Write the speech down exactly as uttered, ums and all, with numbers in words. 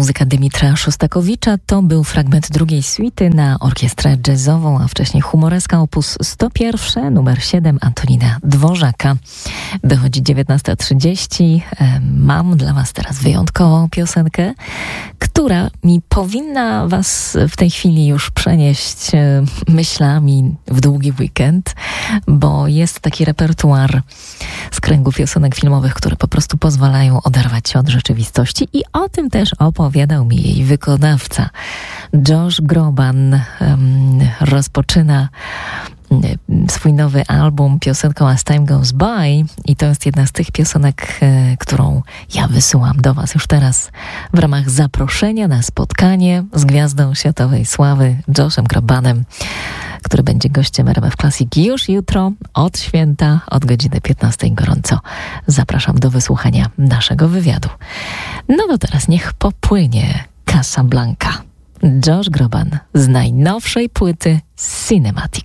muzyka Dymitra Szostakowicza. To był fragment drugiej suity na orkiestrę jazzową, a wcześniej humoreska opus sto jeden, numer siedem Antonina Dworzaka. Dochodzi dziewiętnasta trzydzieści. Mam dla was teraz wyjątkową piosenkę, która mi powinna was w tej chwili już przenieść myślami w długi weekend, bo jest taki repertuar z kręgu piosenek filmowych, które po prostu pozwalają oderwać się od rzeczywistości, i o tym też opowiadał mi jej wykonawca. Josh Groban um, rozpoczyna swój nowy album piosenką As Time Goes By, i to jest jedna z tych piosenek, e, którą ja wysyłam do was już teraz w ramach zaproszenia na spotkanie z gwiazdą światowej sławy Joshem Grobanem, który będzie gościem R M F Classic już jutro od święta, od godziny piętnastej. Gorąco zapraszam do wysłuchania naszego wywiadu. No to teraz niech popłynie Casablanca. Josh Groban z najnowszej płyty Cinematic.